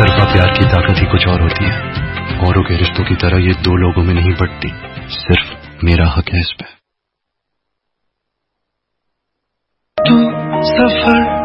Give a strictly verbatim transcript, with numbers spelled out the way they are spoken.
तरफा प्यार की ताकत ही कुछ और होती है। औरों के रिश्तों की तरह ये दो लोगों में नहीं बढ़ती, सिर्फ मेरा हक है इस पे। तुम सफर